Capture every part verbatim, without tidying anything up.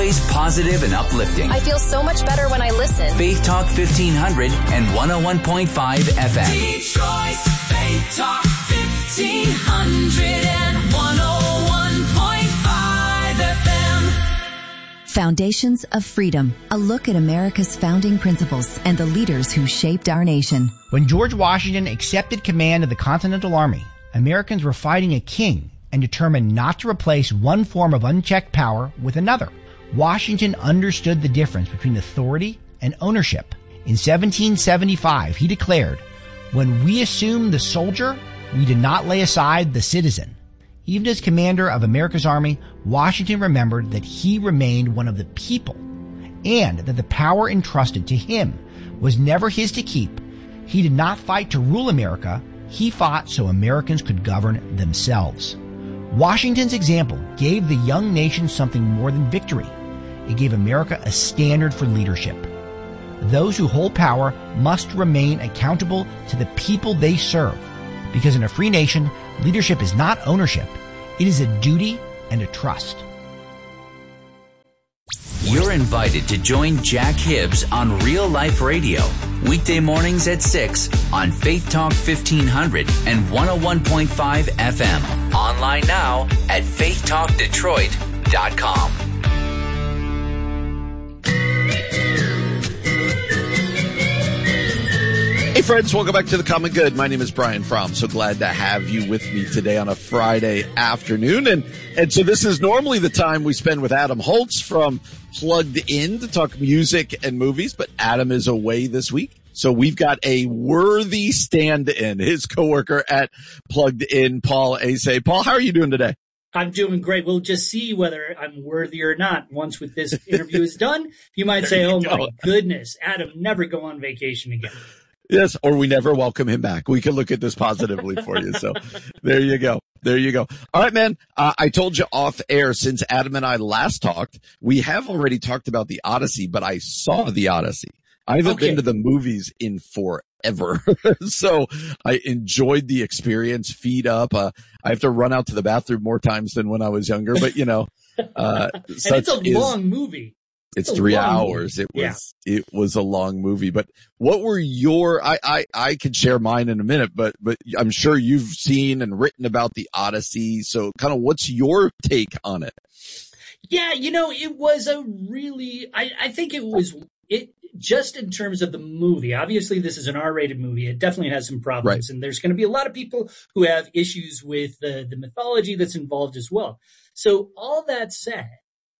Always positive and uplifting. I feel so much better when I listen. Faith Talk fifteen hundred and one oh one point five F M. Detroit's Faith Talk fifteen hundred and one oh one point five F M. Foundations of Freedom, a look at America's founding principles and the leaders who shaped our nation. When George Washington accepted command of the Continental Army, Americans were fighting a king and determined not to replace one form of unchecked power with another. Washington understood the difference between authority and ownership. In seventeen seventy-five, he declared, "When we assumed the soldier, we did not lay aside the citizen." Even as commander of America's army, Washington remembered that he remained one of the people and that the power entrusted to him was never his to keep. He did not fight to rule America. He fought so Americans could govern themselves. Washington's example gave the young nation something more than victory. It gave America a standard for leadership. Those who hold power must remain accountable to the people they serve, because in a free nation, leadership is not ownership. It is a duty and a trust. You're invited to join Jack Hibbs on Real Life Radio, weekday mornings at six on Faith Talk fifteen hundred and one oh one point five F M. Online now at faith talk detroit dot com. Hey friends, welcome back to The Common Good. My name is Brian Fromm. So glad to have you with me today on a Friday afternoon. And, and so this is normally the time we spend with Adam Holtz from Plugged In to talk music and movies, but Adam is away this week. So we've got a worthy stand-in, his coworker at Plugged In, Paul Asay. Paul, how are you doing today? I'm doing great. We'll just see whether I'm worthy or not. Once with this interview is done, you might say, oh my go. goodness, Adam, never go on vacation again. Yes, or we never welcome him back. We can look at this positively for you. So there you go. There you go. All right, man. Uh, I told you off air, since Adam and I last talked, we have already talked about the Odyssey, but I saw the Odyssey. I haven't okay. been to the movies in forever. So I enjoyed the experience. Feed up. Uh, I have to run out to the bathroom more times than when I was younger, but you know, uh, and it's a is, long movie. It's, it's three hours. Movie. It was, yeah. it was a long movie, but what were your, I, I, I could share mine in a minute, but, but I'm sure you've seen and written about the Odyssey. So kind of what's your take on it? Yeah. You know, it was a really, I, I think it was, it just in terms of the movie, obviously this is an R-rated movie. It definitely has some problems, right. And there's going to be a lot of people who have issues with the, the mythology that's involved as well. So all that said,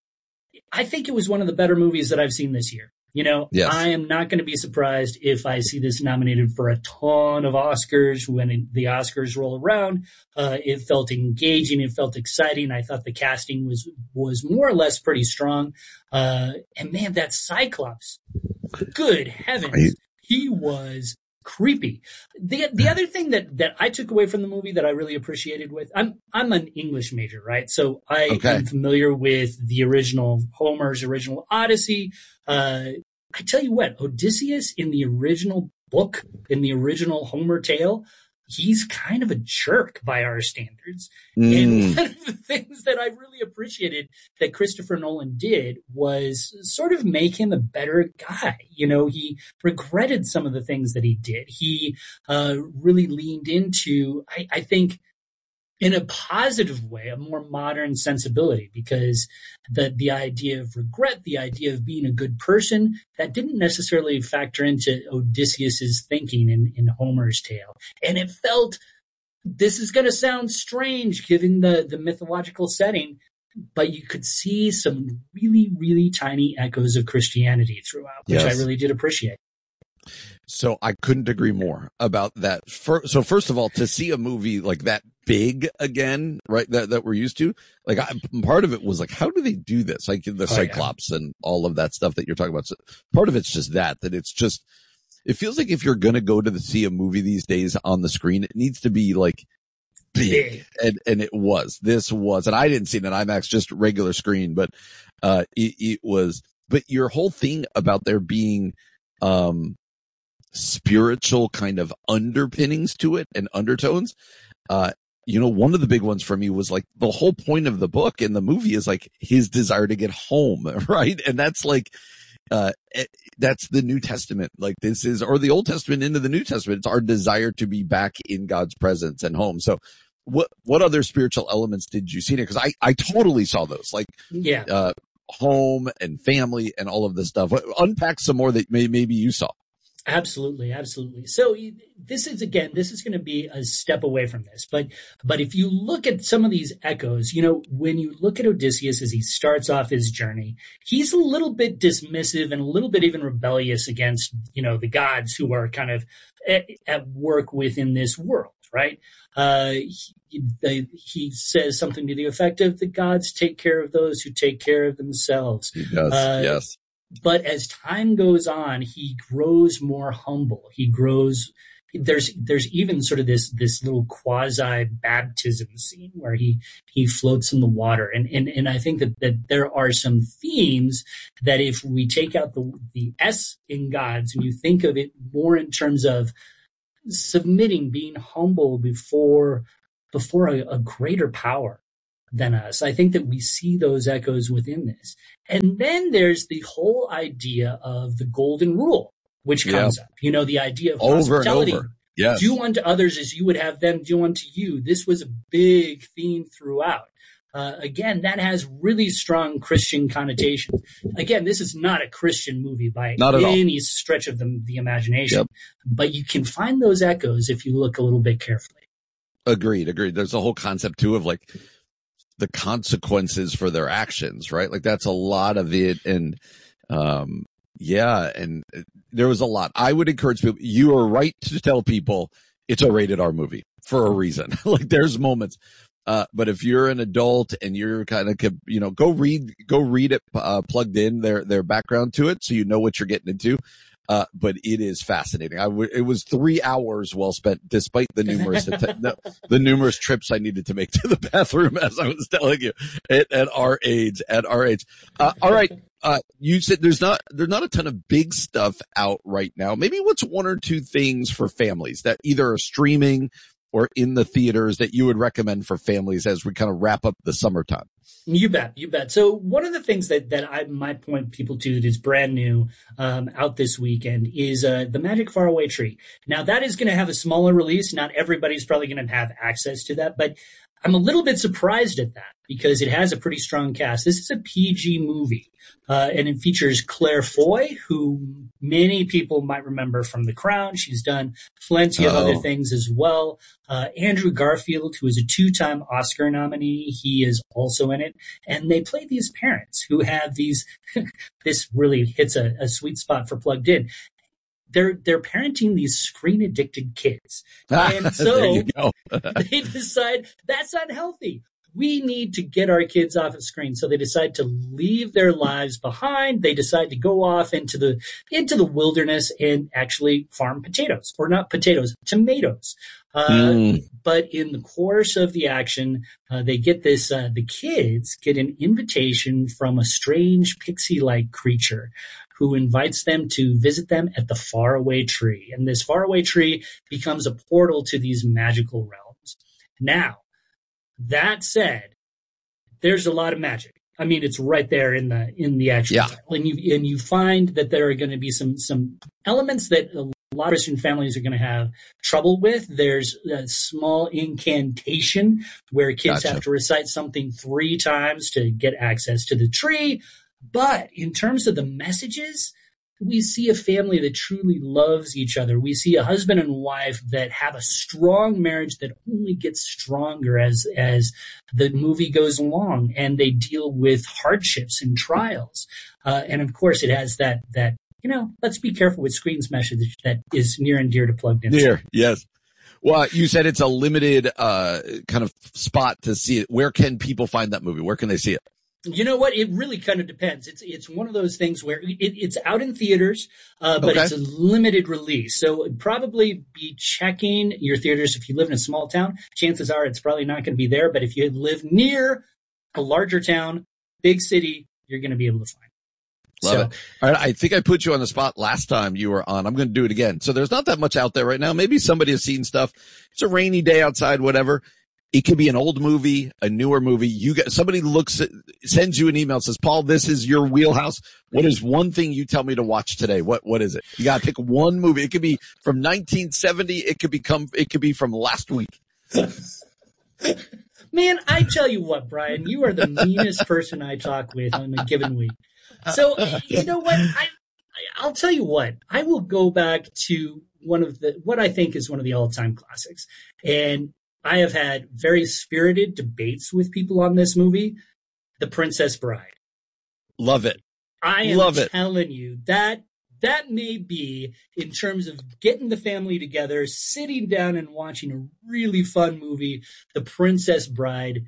I think it was one of the better movies that I've seen this year. You know, yes. I am not going to be surprised if I see this nominated for a ton of Oscars when the Oscars roll around. Uh, it felt engaging. It felt exciting. I thought the casting was, was more or less pretty strong. Uh, and man, that Cyclops, good heavens, right. He was creepy. The the other thing that, that I took away from the movie that I really appreciated with, I'm, I'm an English major, right? So I okay. am familiar with the original Homer's original Odyssey. Uh, I tell you what, Odysseus in the original book, in the original Homer tale, he's kind of a jerk by our standards. Mm. And one of the things that I really appreciated that Christopher Nolan did was sort of make him a better guy. You know, he regretted some of the things that he did. He uh, really leaned into, I, I think, in a positive way, a more modern sensibility, because the the idea of regret, the idea of being a good person, that didn't necessarily factor into Odysseus's thinking in, in Homer's tale. And it felt, this is going to sound strange given the, the mythological setting, but you could see some really, really tiny echoes of Christianity throughout, which yes. I really did appreciate. So I couldn't agree more about that. So first of all, to see a movie like that big again, right, that, that we're used to, like I, part of it was like, how do they do this? Like the Cyclops oh, yeah. and all of that stuff that you're talking about. So part of it's just that, that it's just, it feels like if you're going to go to the, see a movie these days on the screen, it needs to be like big. big. And, and it was, this was, and I didn't see it in IMAX, just regular screen, but, uh, it, it was, but your whole thing about there being, um, spiritual kind of underpinnings to it and undertones. Uh, you know, one of the big ones for me was like the whole point of the book and the movie is like his desire to get home, right? And that's like, uh, that's the New Testament. Like this is, or the Old Testament into the New Testament. It's our desire to be back in God's presence and home. So what, what other spiritual elements did you see in it? Cause I, I totally saw those, like, yeah, uh, home and family and all of this stuff. Unpack some more that may, maybe you saw. Absolutely, absolutely. So this is, again, this is going to be a step away from this. But but if you look at some of these echoes, you know, when you look at Odysseus as he starts off his journey, he's a little bit dismissive and a little bit even rebellious against, you know, the gods who are kind of at, at work within this world, right? Uh, he, they, he says something to the effect of, the gods take care of those who take care of themselves. He does, uh, yes. But as time goes on, he grows more humble. He grows, there's, there's even sort of this, this little quasi baptism scene where he, he floats in the water. And, and, and I think that, that there are some themes that if we take out the, the S in gods and you think of it more in terms of submitting, being humble before, before a, a greater power than us. I think that we see those echoes within this. And then there's the whole idea of the golden rule, which comes yeah. up. You know, the idea of over hospitality. And over. Yes. Do unto others as you would have them do unto you. This was a big theme throughout. Uh, again, that has really strong Christian connotations. Again, this is not a Christian movie by not at any all. stretch of the, the imagination, yep. but you can find those echoes if you look a little bit carefully. Agreed, agreed. There's a whole concept too of like the consequences for their actions, right? Like that's a lot of it. And, um, yeah. And there was a lot. I would encourage people, you are right to tell people it's a rated R movie for a reason. Like there's moments, uh, but if you're an adult and you're kind of, you know, go read, go read it, uh, plugged in their, their background to it. So you know what you're getting into. Uh, but it is fascinating. I w- it was three hours well spent, despite the numerous att- the, the numerous trips I needed to make to the bathroom, as I was telling you, at, at our age. At our age. Uh, all right. Uh, you said there's not there's not a ton of big stuff out right now. Maybe what's one or two things for families that either are streaming or in the theaters that you would recommend for families as we kind of wrap up the summertime? You bet, you bet. So one of the things that, that I might point people to that is brand new um, out this weekend is uh, The Magic Faraway Tree. Now, that is going to have a smaller release. Not everybody's probably going to have access to that, but I'm a little bit surprised at that because it has a pretty strong cast. This is a P G movie, uh, and it features Claire Foy, who many people might remember from The Crown. She's done plenty of oh. other things as well. Uh, Andrew Garfield, who is a two-time Oscar nominee, he is also in it. And they play these parents who have these, this really hits a, a sweet spot for Plugged In. They're, they're parenting these screen addicted kids. And so they decide that's unhealthy. We need to get our kids off of screen. So they decide to leave their lives behind. They decide to go off into the, into the wilderness and actually farm potatoes, or not potatoes, tomatoes. Uh, mm. But in the course of the action, uh, they get this, uh, the kids get an invitation from a strange pixie-like creature who invites them to visit them at the faraway tree. And this faraway tree becomes a portal to these magical realms. Now, that said, there's a lot of magic. I mean, it's right there in the in the actual yeah. title. And you and you find that there are going to be some some elements that a lot of Christian families are going to have trouble with. There's a small incantation where kids gotcha. have to recite something three times to get access to the tree. But in terms of the messages, we see a family that truly loves each other. We see a husband and wife that have a strong marriage that only gets stronger as, as the movie goes along, and they deal with hardships and trials. Uh, and of course it has that, that, you know, let's be careful with screens message that is near and dear to Plugged In. Dear, yes. Well, you said it's a limited, uh, kind of spot to see it. Where can people find that movie? Where can they see it? You know what? It really kind of depends. It's it's one of those things where it, it's out in theaters, uh, but okay. it's a limited release. So probably be checking your theaters. If you live in a small town, chances are it's probably not going to be there. But if you live near a larger town, big city, you're going to be able to find it. Love so, it. All right. I think I put you on the spot last time you were on. I'm going to do it again. So there's not that much out there right now. Maybe somebody has seen stuff. It's a rainy day outside, whatever. It could be an old movie, a newer movie. You get somebody looks at, sends you an email, says, Paul, this is your wheelhouse. What is one thing you tell me to watch today? What, what is it? You got to pick one movie. It could be from nineteen seventy. It could become, it could be from last week. Man, I tell you what, Brian, you are the meanest person I talk with on a given week. So, you know what? I, I'll tell you what. I will go back to one of the, what I think is one of the all-time classics. And I have had very spirited debates with people on this movie, The Princess Bride. Love it. I am Love it. telling you that that may be, in terms of getting the family together, sitting down and watching a really fun movie, The Princess Bride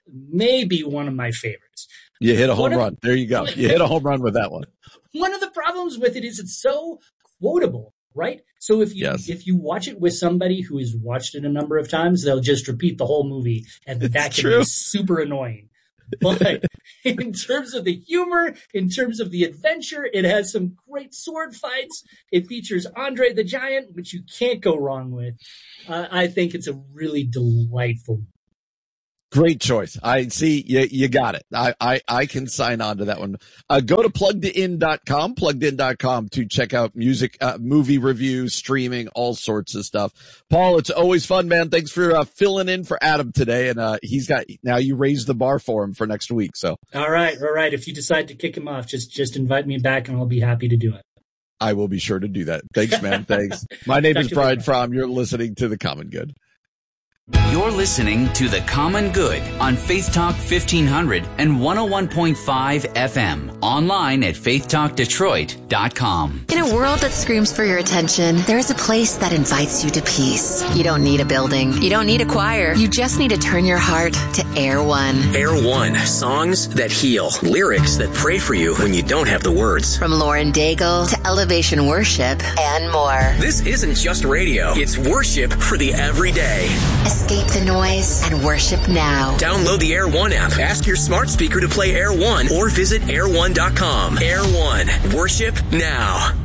may be one of my favorites. You hit a home One run. Of, there you go. You hit a home run with that one. One of the problems with it is it's so quotable. Right? So if you yes. if you watch it with somebody who has watched it a number of times, they'll just repeat the whole movie, and it's that can true. be super annoying. But in terms of the humor, in terms of the adventure, it has some great sword fights. It features Andre the Giant, which you can't go wrong with. Uh, I think it's a really delightful movie. Great choice. I see you, you got it. I, I, I can sign on to that one. Uh, go to plugged in dot com, plugged in dot com to check out music, uh, movie reviews, streaming, all sorts of stuff. Paul, it's always fun, man. Thanks for uh, filling in for Adam today. And, uh, he's got, now you raised the bar for him for next week. So. All right. All right. If you decide to kick him off, just, just invite me back and I'll be happy to do it. I will be sure to do that. Thanks, man. Thanks. My name is Brian Fromm. You're listening to The Common Good. You're listening to The Common Good on Faith Talk fifteen hundred and one oh one point five F M. Online at faith talk detroit dot com. In a world that screams for your attention, there is a place that invites you to peace. You don't need a building. You don't need a choir. You just need to turn your heart to Air One. Air One. Songs that heal. Lyrics that pray for you when you don't have the words. From Lauren Daigle to Elevation Worship and more. This isn't just radio. It's worship for the everyday. Escape the noise and worship now. Download the Air One app. Ask your smart speaker to play Air One or visit air one dot com. Air One. Worship now.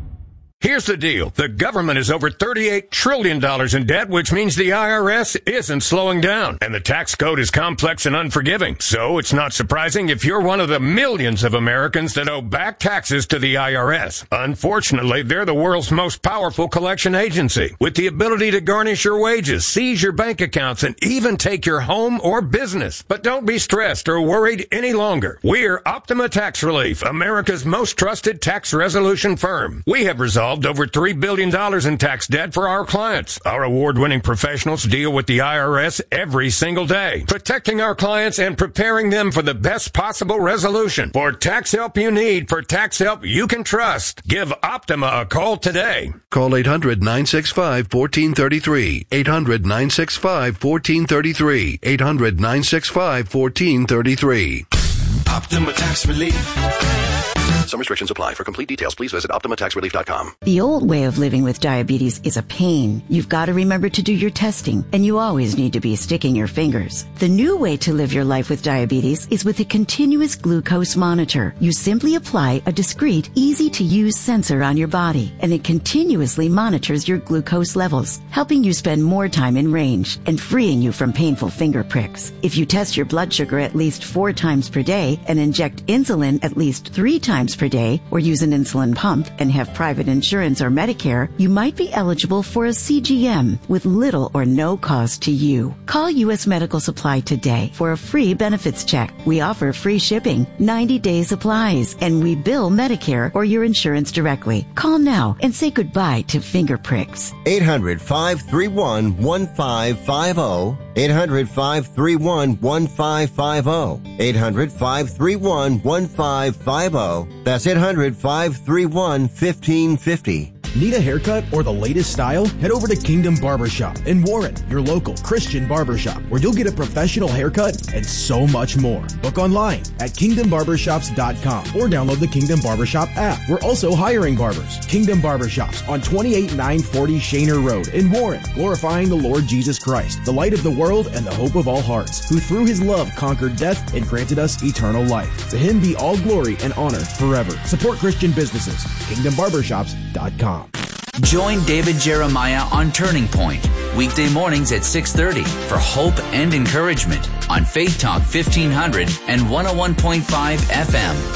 Here's the deal. The government is over thirty-eight trillion dollars in debt, which means the I R S isn't slowing down. And the tax code is complex and unforgiving. So it's not surprising if you're one of the millions of Americans that owe back taxes to the I R S. Unfortunately, they're the world's most powerful collection agency, with the ability to garnish your wages, seize your bank accounts, and even take your home or business. But don't be stressed or worried any longer. We're Optima Tax Relief, America's most trusted tax resolution firm. We have resolved over three billion dollars in tax debt for our clients. Our award-winning professionals deal with the I R S every single day, protecting our clients and preparing them for the best possible resolution. For tax help you need, for tax help you can trust, give Optima a call today. Call eight hundred nine six five one four three three. eight hundred nine six five one four three three. eight hundred nine six five one four three three. Optima Tax Relief. Some restrictions apply. For complete details, please visit optima tax relief dot com. The old way of living with diabetes is a pain. You've got to remember to do your testing, and you always need to be sticking your fingers. The new way to live your life with diabetes is with a continuous glucose monitor. You simply apply a discreet, easy-to-use sensor on your body, and it continuously monitors your glucose levels, helping you spend more time in range and freeing you from painful finger pricks. If you test your blood sugar at least four times per day and inject insulin at least three times per day, or use an insulin pump and have private insurance or Medicare, you might be eligible for a C G M with little or no cost to you. Call U S Medical Supply today for a free benefits check. We offer free shipping, ninety day supplies, and we bill Medicare or your insurance directly. Call now and say goodbye to finger pricks. eight hundred five three one one five five zero. eight hundred five three one one five five zero. eight hundred five three one one five five zero. That's eight hundred five three one one five five zero. Need a haircut or the latest style? Head over to Kingdom Barbershop in Warren, your local Christian barbershop, where you'll get a professional haircut and so much more. Book online at kingdom barbershops dot com or download the Kingdom Barbershop app. We're also hiring barbers. Kingdom Barbershops on twenty-eight nine forty Shaner Road in Warren, glorifying the Lord Jesus Christ, the light of the world and the hope of all hearts, who through his love conquered death and granted us eternal life. To him be all glory and honor forever. Support Christian businesses. kingdom barbershops dot com. Join David Jeremiah on Turning Point, weekday mornings at six thirty for hope and encouragement on Faith Talk fifteen hundred and one oh one point five F M.